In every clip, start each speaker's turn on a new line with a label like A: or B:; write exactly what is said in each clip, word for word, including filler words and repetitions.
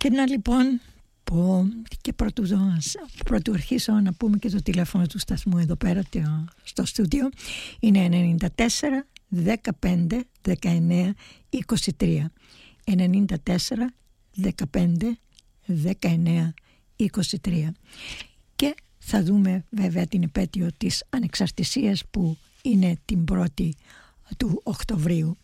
A: Και να λοιπόν πω και πρωτού, πρωτού αρχίσω να πούμε και το τηλέφωνο του σταθμού εδώ πέρα στο στούντιο είναι ενενήντα τέσσερα δεκαπέντε δεκαεννέα είκοσι τρία ενενήντα τέσσερα δεκαπέντε δεκαεννέα είκοσι τρία. Και θα δούμε βέβαια την επέτειο της ανεξαρτησίας που είναι την πρώτη του Οκτωβρίου.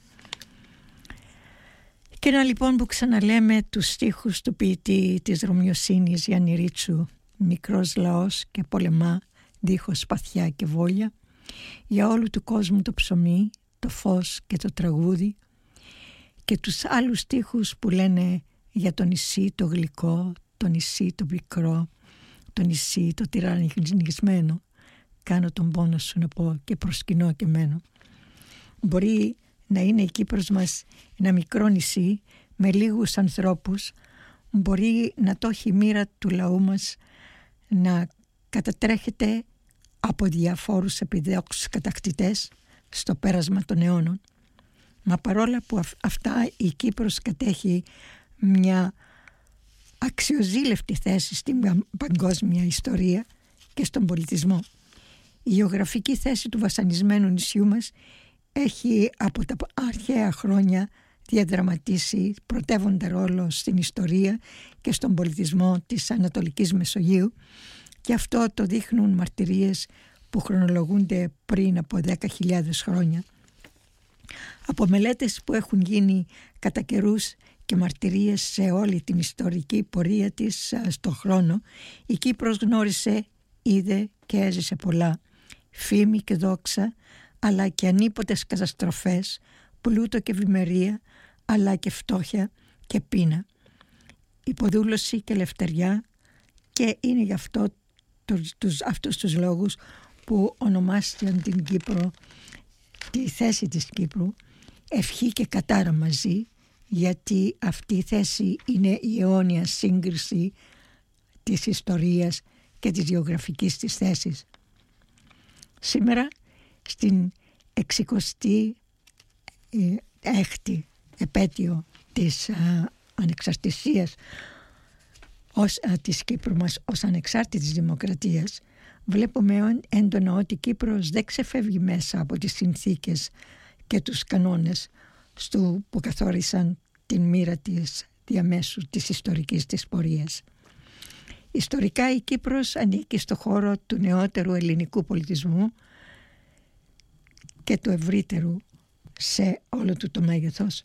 A: Και να λοιπόν που ξαναλέμε τους στίχους του ποιητή της Ρωμιοσύνης Γιάννη Ρίτσου, μικρός λαός και πολεμά δίχως σπαθιά και βόλια, για όλου του κόσμου το ψωμί, το φως και το τραγούδι, και τους άλλους στίχους που λένε για το νησί το γλυκό, το νησί το πικρό, το νησί το τυραννισμένο, κάνω τον πόνο σου να πω και προσκυνώ και μένω. Μπορεί να είναι η Κύπρος μας ένα μικρό νησί με λίγους ανθρώπους, μπορεί να το έχει η μοίρα του λαού μας να κατατρέχεται από διαφόρους επιδόξους κατακτητές στο πέρασμα των αιώνων. Μα παρόλα που αυτά η Κύπρος κατέχει μια αξιοζήλευτη θέση στην παγκόσμια ιστορία και στον πολιτισμό. Η γεωγραφική θέση του βασανισμένου νησιού μας έχει από τα αρχαία χρόνια διαδραματίσει πρωτεύοντα ρόλο στην ιστορία και στον πολιτισμό της Ανατολικής Μεσογείου, και αυτό το δείχνουν μαρτυρίες που χρονολογούνται πριν από δέκα χιλιάδες χρόνια. Από μελέτες που έχουν γίνει κατά καιρούς και μαρτυρίες σε όλη την ιστορική πορεία της στον χρόνο, η Κύπρος γνώρισε, είδε και έζησε πολλά, φήμη και δόξα, αλλά και ανίποτες καταστροφές, πλούτο και ευημερία, αλλά και φτώχεια και πείνα, υποδούλωση και ελευθεριά, και είναι γι' αυτό τους, αυτούς τους λόγους που ονομάστηκαν την Κύπρο, τη θέση της Κύπρου, ευχή και κατάρα μαζί, γιατί αυτή η θέση είναι η αιώνια σύγκριση της ιστορίας και της γεωγραφικής της θέσης. Σήμερα στην εξηκοστή έκτη επέτειο της α, ανεξαρτησίας ως, α, της Κύπρου μας ως ανεξάρτητης δημοκρατίας, βλέπουμε έντονα ότι η Κύπρος δεν ξεφεύγει μέσα από τις συνθήκες και τους κανόνες στου που καθόρισαν την μοίρα της διαμέσου της ιστορικής της πορείας. Ιστορικά η Κύπρος ανήκει στο χώρο του νεότερου ελληνικού πολιτισμού και του ευρύτερου σε όλο του το μέγεθος,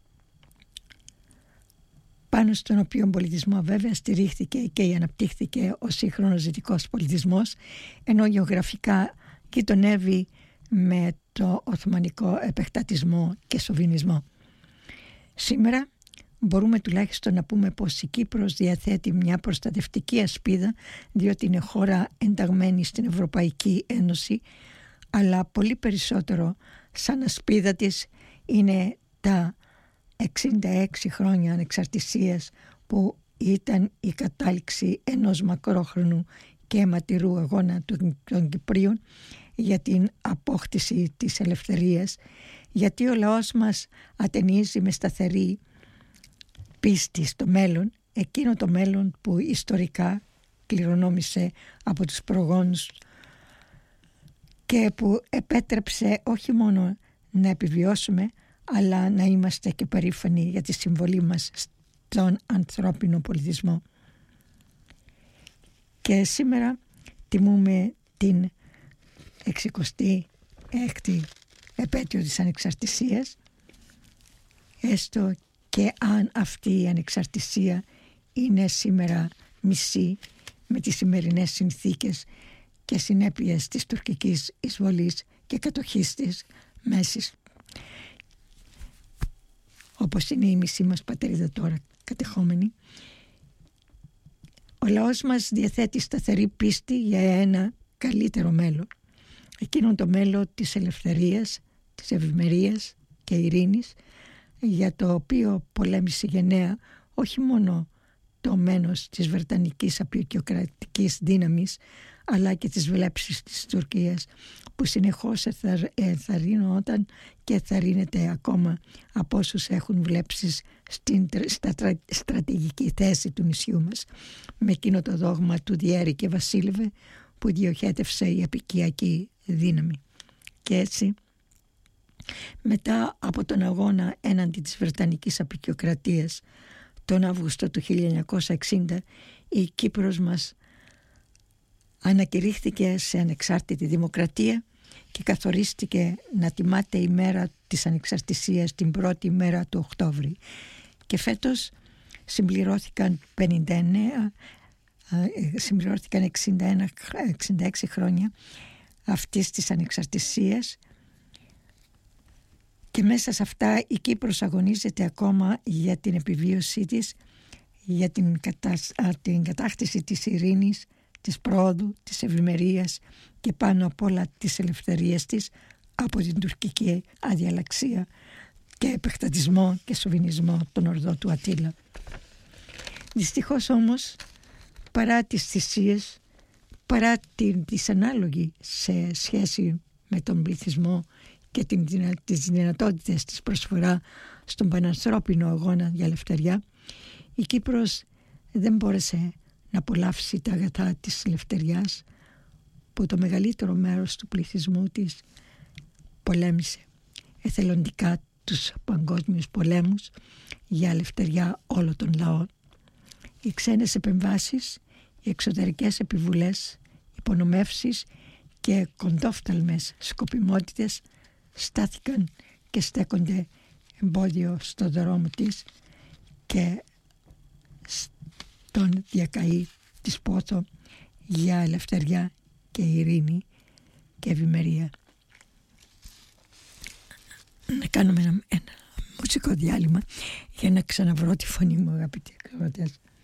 A: πάνω στον οποίο πολιτισμό βέβαια στηρίχθηκε και αναπτύχθηκε ο σύγχρονος δυτικός πολιτισμός, ενώ γεωγραφικά γειτονεύει με το οθωμανικό επεκτατισμό και σοβινισμό. Σήμερα μπορούμε τουλάχιστον να πούμε πως η Κύπρος διαθέτει μια προστατευτική ασπίδα, διότι είναι χώρα ενταγμένη στην Ευρωπαϊκή Ένωση, αλλά πολύ περισσότερο σαν ασπίδα της είναι τα εξήντα έξι χρόνια ανεξαρτησίας, που ήταν η κατάληξη ενός μακρόχρονου και αιματηρού αγώνα των Κυπρίων για την απόκτηση της ελευθερίας, γιατί ο λαός μας ατενίζει με σταθερή πίστη στο μέλλον, εκείνο το μέλλον που ιστορικά κληρονόμησε από τους προγόνους και που επέτρεψε όχι μόνο να επιβιώσουμε, αλλά να είμαστε και περήφανοι για τη συμβολή μας στον ανθρώπινο πολιτισμό. Και σήμερα τιμούμε την εξηκοστή έκτη επέτειο της ανεξαρτησίας, έστω και αν αυτή η ανεξαρτησία είναι σήμερα μισή με τις σημερινές συνθήκες και συνέπειες της τουρκικής εισβολής και κατοχής της Μέσης, όπως είναι η μισή μας πατρίδα τώρα κατεχόμενη. Ο λαός μας διαθέτει σταθερή πίστη για ένα καλύτερο μέλλον, εκείνο το μέλλον της ελευθερίας, της ευημερίας και ειρήνης, για το οποίο πολέμησε γενναία όχι μόνο το μένος της βρετανικής απεικιοκρατικής δύναμης, αλλά και τις βλέψεις της Τουρκίας, που συνεχώς ενθαρρύνονταν και ενθαρρύνεται ακόμα από όσους έχουν βλέψεις στην στα, στρατηγική θέση του νησιού μας, με εκείνο το δόγμα του διέρη και βασίλευε που διοχέτευσε η απικιακή δύναμη. Και έτσι, μετά από τον αγώνα έναντι της Βρετανικής απικιοκρατίας τον Αύγουστο του χίλια εννιακόσια εξήντα, η Κύπρος μας ανακηρύχθηκε σε ανεξάρτητη δημοκρατία και καθορίστηκε να τιμάται η μέρα της ανεξαρτησίας την πρώτη μέρα του Οκτώβρη. Και φέτος συμπληρώθηκαν πενήντα εννέα, συμπληρώθηκαν εξήντα ένα, εξήντα έξι χρόνια αυτής της ανεξαρτησίας, και μέσα σε αυτά η Κύπρος αγωνίζεται ακόμα για την επιβίωσή της, για την, κατα... την κατάκτηση της ειρήνης, της πρόοδου, της ευημερίας και πάνω απ' όλα της ελευθερίας της από την τουρκική αδιαλαξία και επεκτατισμό και σοβινισμό των ορδών του Αττήλα. Δυστυχώς όμως, παρά τις θυσίες, παρά την δυσανάλογη σε σχέση με τον πληθυσμό και την, τις δυνατότητες της προσφορά στον πανανθρώπινο αγώνα για ελευθεριά, η Κύπρος δεν μπόρεσε να απολαύσει τα αγαθά της ελευθεριάς, που το μεγαλύτερο μέρος του πληθυσμού της πολέμησε εθελοντικά τους παγκόσμιους πολέμους για ελευθεριά όλων των λαών. Οι ξένες επεμβάσεις, οι εξωτερικές επιβουλές, υπονομεύσεις και κοντόφθαλμες σκοπιμότητες στάθηκαν και στέκονται εμπόδιο στο δρόμο της και στον διακαή της πόθο για ελευθεριά και ειρήνη και ευημερία. Να κάνουμε ένα, ένα μουσικό διάλειμμα για να ξαναβρω τη φωνή μου, αγαπητοί ακροατές.